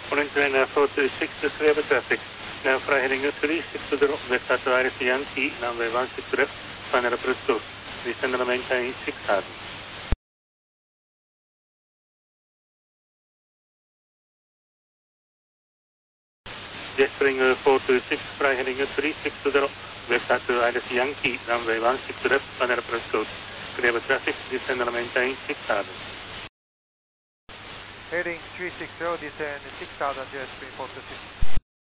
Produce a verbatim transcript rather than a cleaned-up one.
Morning train uh, four two six, this way of traffic. Now fly heading three six zero, Delta to Iris Yankee, runway one six left, final approach course. Descend and maintain six thousand. Gesturing uh, four two six, fly heading three six zero, Delta to Iris Yankee, runway one six left, final approach course. Clear of traffic, descend and maintain six thousand. Heading three six zero, descend six thousand, Jet Stream four two six.